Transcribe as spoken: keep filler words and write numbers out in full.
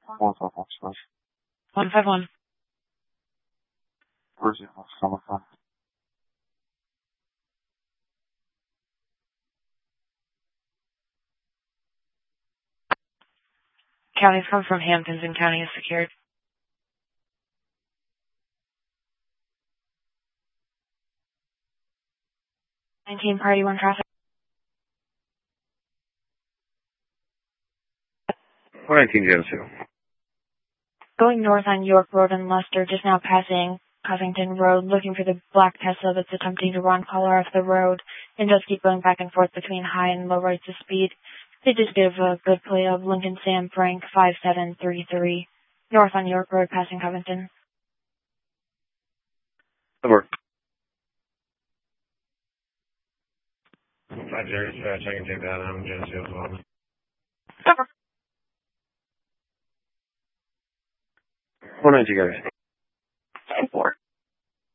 one five one slash. one five one. Where's the coming from? County's come from Hamptons and county is secured. nineteen party one traffic. one nineteen Geneseo. Going north on York Road in Leicester, just now passing Covington Road, looking for the black Tesla that's attempting to run color off the road and does keep going back and forth between high and low rates of speed. They just give a good play of Lincoln Sam Frank five seven three three. North on York Road passing Covington. Over. Roger, dispatch, I can take that. I'm Geneseo as well. Over. one nineteen guys.